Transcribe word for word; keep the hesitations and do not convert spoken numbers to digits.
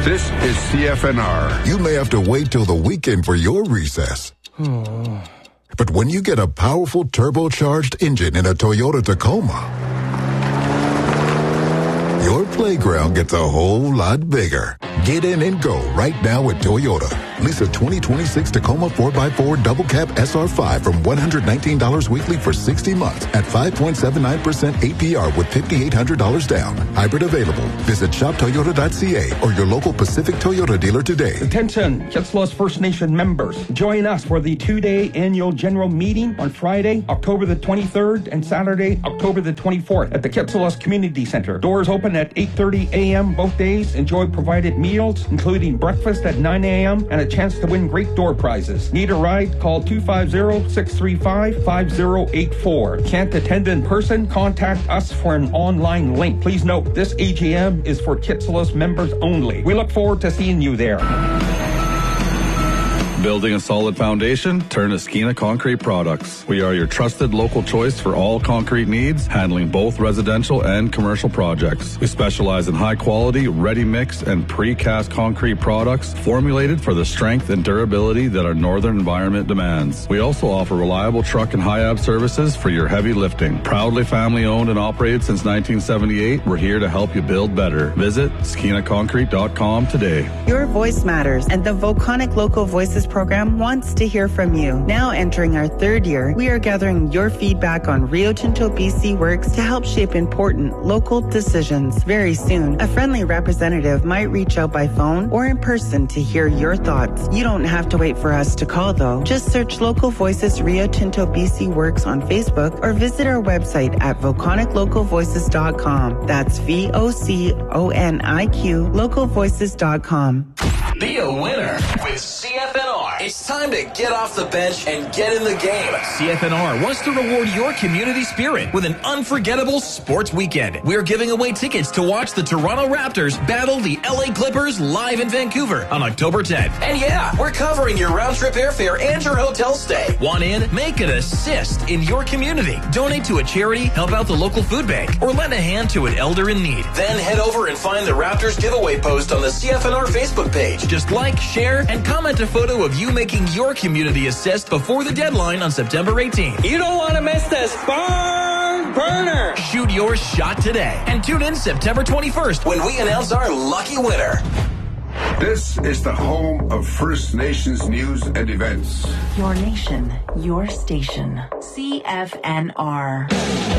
This is C F N R. You may have to wait till the weekend for your recess. But when you get a powerful turbocharged engine in a Toyota Tacoma, your playground gets a whole lot bigger. Get in and go right now at Toyota. Lease a twenty twenty-six Tacoma four by four Double Cab S R five from one hundred nineteen dollars weekly for sixty months at five point seven nine percent A P R with five thousand eight hundred dollars down. Hybrid available. Visit shop toyota dot c a or your local Pacific Toyota dealer today. Attention, Kitsilós First Nation members. Join us for the two-day annual general meeting on Friday, October the twenty-third and Saturday, October the twenty-fourth at the Kitsilós Community Center. Doors open at eight thirty a.m. both days. Enjoy provided meals, including breakfast at nine a.m. and a chance to win great door prizes. Need a ride? Call two five zero, six three five, five zero eight four. Can't attend in person? Contact us for an online link. Please note, this A G M is for Kitsilós members only. We look forward to seeing you there. Building a solid foundation? Turn to Skeena Concrete Products. We are your trusted local choice for all concrete needs, handling both residential and commercial projects. We specialize in high quality, ready mix, and precast concrete products formulated for the strength and durability that our northern environment demands. We also offer reliable truck and high-ab services for your heavy lifting. Proudly family owned and operated since nineteen seventy-eight, we're here to help you build better. Visit skeena concrete dot com today. Your voice matters, and the Volcanic Local Voices program wants to hear from you. Now entering our third year, we are gathering your feedback on Rio Tinto B C works to help shape important local decisions. Very soon, a friendly representative might reach out by phone or in person to hear your thoughts. You don't have to wait for us to call, though. Just search Local Voices Rio Tinto B C Works on Facebook or visit our website at volcanic local voices dot com. That's V O C O N I Q, local voices dot com. Be a winner with C F N R. It's time to get off the bench and get in the game. C F N R wants to reward your community spirit with an unforgettable sports weekend. We're giving away tickets to watch the Toronto Raptors battle the L A Clippers live in Vancouver on October tenth. And yeah, we're covering your round-trip airfare and your hotel stay. Want in? Make an assist in your community. Donate to a charity, help out the local food bank, or lend a hand to an elder in need. Then head over and find the Raptors giveaway post on the C F N R Facebook page. Just like, share, and comment a photo of you making your community assist before the deadline on September eighteenth. You don't want to miss this barn burner. Shoot your shot today and tune in September twenty-first when we announce our lucky winner. This is the home of First Nations news and events. Your nation, your station. C F N R.